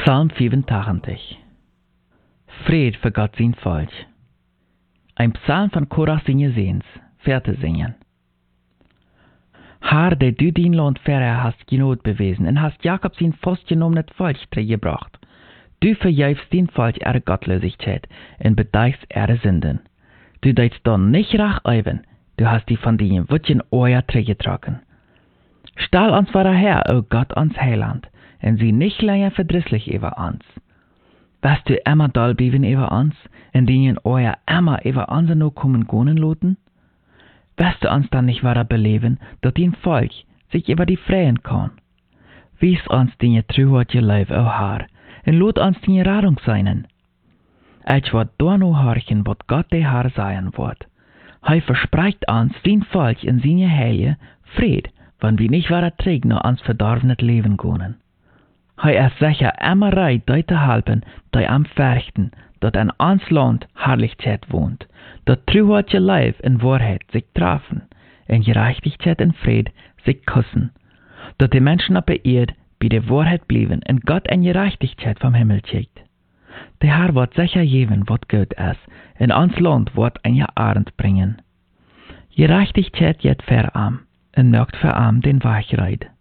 Psalm 85. Fred für Gott sein Volk. Ein Psalm von Korach singen, Verte singen. Herr, der du dein Land verher hast genot bewiesen und hast Jakob sein festgenommenes Volk gebracht. Du verjäufst dein Volk ihre Gottlosigkeit und bedeichst ihre Sünden. Du deitst dann nicht rach eiben, du hast die von deinen Wutchen Euer getragen. Stell uns vor der Herr, o Gott, uns Heiland, und sie nicht länger verdrisslich über uns. Wirst du immer doll bleiben über uns, und denen Euer immer über uns no kommen gonen loten? Wirst du uns dann nicht weiter beleben, dass dein Volk sich über die freien kann? Wies uns deine Treuheit Leib, o Herr, und lot uns deine Radung seinen. Ich wird da no horchen, wat Gott der Herr sein wird. Hij verspricht uns, sein Volk in seine Heilige, Fried, wenn wir nicht weiter trägen, nur uns verdorbenes Leben können. Hij ist sicher immer bereit, dort zu helfen, die am Fürchten, dat in uns Land Herrlichkeit wohnt, dat Treuheit Leib in Wahrheit sich treffen, in Gerechtigkeit und Fried sich küssen, dat die Menschen auf der Erde bei der Wahrheit blieben und Gott in Gerechtigkeit vom Himmel schickt. Der Herr wird sicher geben, was gut ist, in uns Land wird ein Jahrend bringen. Gerechtigkeit jet verarm, und mögt verarm den Wachreit.